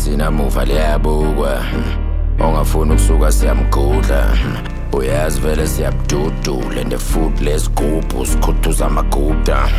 sinamuva liyabukwa ongafuna ukusuka siyamgudla uyazi vele siyabududula and the food lesigubhu sikhuthuza amaguda